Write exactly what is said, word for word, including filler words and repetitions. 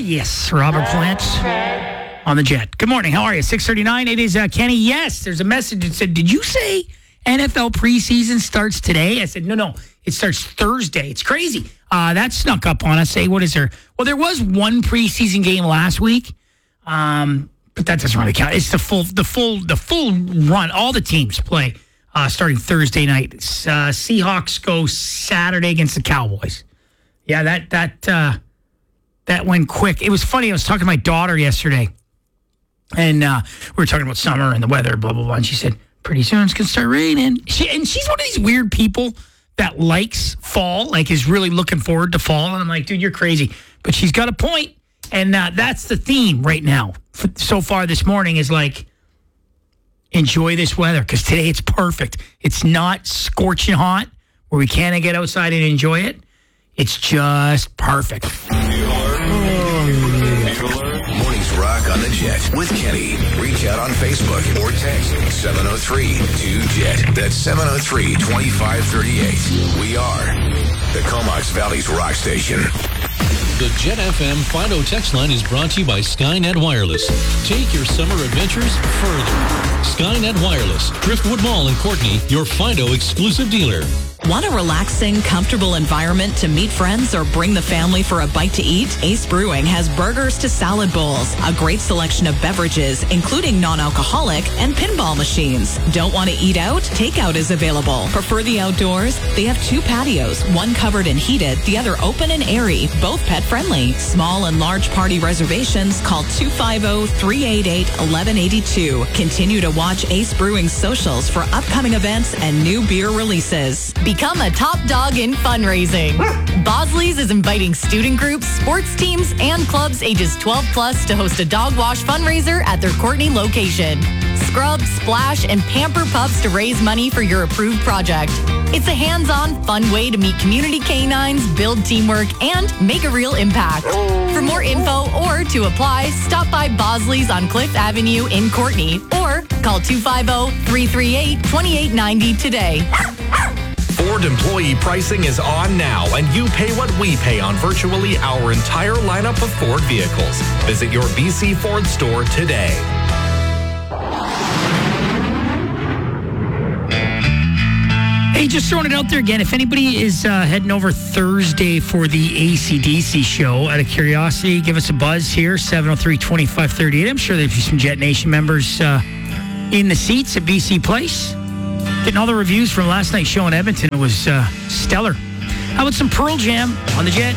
Yes, Robert Plant on the Jet. Good morning. How are you? six thirty-nine. It is uh, Kenny. Yes, there's a message that said, did you say N F L preseason starts today? I said, no, no. It starts Thursday. It's crazy. Uh, that snuck up on us. Say, what is there? Well, there was one preseason game last week, um, but that doesn't really count. It's the full, the full, the full run. All the teams play uh, starting Thursday night. Uh, Seahawks go Saturday against the Cowboys. Yeah, that that uh, that went quick. It was funny. I was talking to my daughter yesterday, and uh, we were talking about summer and the weather, blah blah blah. And she said, "Pretty soon it's gonna start raining." She and she's one of these weird people that likes fall, like is really looking forward to fall. And I'm like, dude, you're crazy. But she's got a point. And uh, that's the theme right now. For, so far this morning is like, enjoy this weather. Because today it's perfect. It's not scorching hot where we can't get outside and enjoy it. It's just perfect. Mornings Rock on the Jet with Kenny. Reach out on Facebook or text seven oh three two Jet. That's seven oh three, two five three eight. We are the Comox Valley's rock station. The Jet F M Fido text line is brought to you by Skynet Wireless. Take your summer adventures further. Skynet Wireless, Driftwood Mall in Courtney, your Fido exclusive dealer. Want a relaxing, comfortable environment to meet friends or bring the family for a bite to eat? Ace Brewing has burgers to salad bowls, a great selection of beverages, including non-alcoholic, and pinball machines. Don't want to eat out? Takeout is available. Prefer the outdoors? They have two patios, one covered and heated, the other open and airy, both pet-friendly. Small and large party reservations, call two five zero, three eight eight, one one eight two. Continue to watch Ace Brewing's socials for upcoming events and new beer releases. Become a top dog in fundraising. Bosley's is inviting student groups, sports teams, and clubs ages twelve plus to host a dog wash fundraiser at their Courtney location. Scrub, splash, and pamper pups to raise money for your approved project. It's a hands-on, fun way to meet community canines, build teamwork, and make a real impact. For more info or to apply, stop by Bosley's on Cliff Avenue in Courtney or call two five zero, three three eight, two eight nine zero today. Ford employee pricing is on now, and you pay what we pay on virtually our entire lineup of Ford vehicles. Visit your B C Ford store today. Hey, just throwing it out there again. If anybody is uh, heading over Thursday for the A C D C show, out of curiosity, give us a buzz here, seven oh three, two five three eight. I'm sure there'll be some Jet Nation members uh, in the seats at B C Place. Getting all the reviews from last night's show in Edmonton. It was uh, stellar. How about some Pearl Jam on the Jet?